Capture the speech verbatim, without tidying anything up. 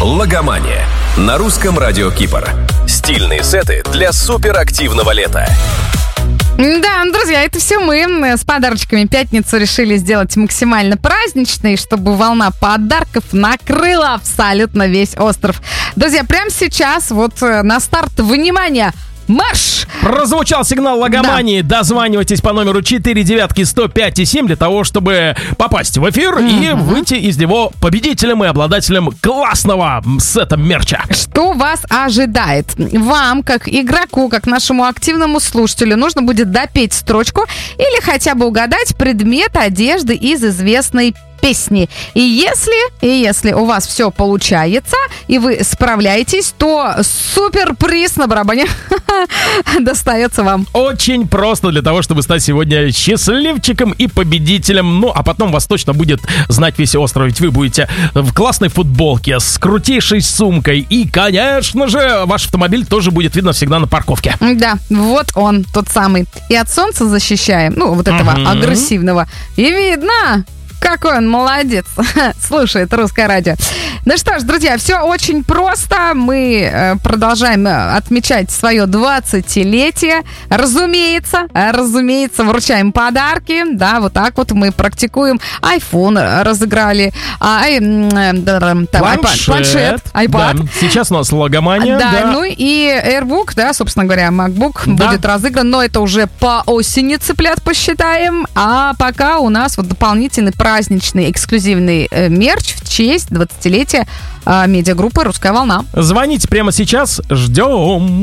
Логомания на русском радио Кипр. Стильные сеты для суперактивного лета. Да, друзья, это все мы с подарочками пятницу решили сделать максимально праздничной, чтобы волна подарков накрыла абсолютно весь остров. Друзья, прямо сейчас вот на старт, внимание, марш! Прозвучал сигнал Логомании. Да. Дозванивайтесь по номеру четыре девятки сто пять и семь для того, чтобы попасть в эфир mm-hmm. и выйти из него победителем и обладателем классного сета мерча. Что вас ожидает? Вам, как игроку, как нашему активному слушателю, нужно будет допеть строчку или хотя бы угадать предмет одежды из известной песни. И если, и если у вас все получается, и вы справляетесь, то суперприз на барабане достается вам. Очень просто для того, чтобы стать сегодня счастливчиком и победителем. Ну, а потом вас точно будет знать весь остров. Ведь вы будете в классной футболке с крутейшей сумкой. И, конечно же, ваш автомобиль тоже будет видно всегда на парковке. Да, вот он, тот самый. И от солнца защищаем, ну, вот этого uh-huh. агрессивного. И видно... Какой он молодец. Слушает Русское радио. Ну что ж, друзья, все очень просто. Мы э, продолжаем отмечать свое двадцатилетие. Разумеется, разумеется, вручаем подарки. Да, вот так вот мы практикуем. iPhone разыграли. Ай, э, там, планшет. планшет, iPad. Да. Сейчас у нас Логомания. Да, да, ну и AirBook, да, собственно говоря, MacBook да. будет разыгран. Но это уже по осени, цыплят, посчитаем. А пока у нас вот дополнительный праздничный эксклюзивный э, мерч в честь двадцатилетия э, медиагруппы «Русская волна». Звоните прямо сейчас, ждем.